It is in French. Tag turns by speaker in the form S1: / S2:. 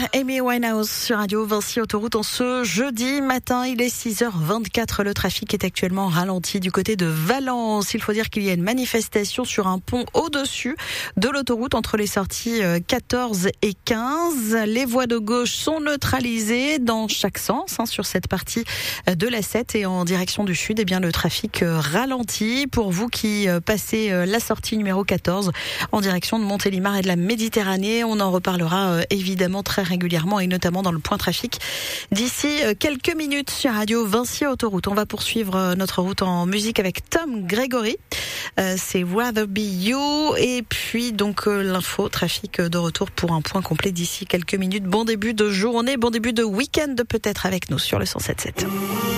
S1: Amy Winehouse sur Radio Vinci Autoroute en ce jeudi matin. Il est 6h24. Le trafic est actuellement ralenti du côté de Valence. Il faut dire qu'il y a une manifestation sur un pont au-dessus de l'autoroute entre les sorties 14 et 15. Les voies de gauche sont neutralisées dans chaque sens sur cette partie de la 7 et en direction du sud. Eh bien, le trafic ralentit. Pour vous qui passez la sortie numéro 14 en direction de Montélimar et de la Méditerranée, on en reparlera évidemment très régulièrement et notamment dans le point trafic d'ici quelques minutes sur Radio Vinci Autoroute. On va poursuivre notre route en musique avec Tom Gregory. C'est Rather Be You et puis donc l'info trafic de retour pour un point complet d'ici quelques minutes. Bon début de journée, bon début de week-end peut-être avec nous sur le 107.7.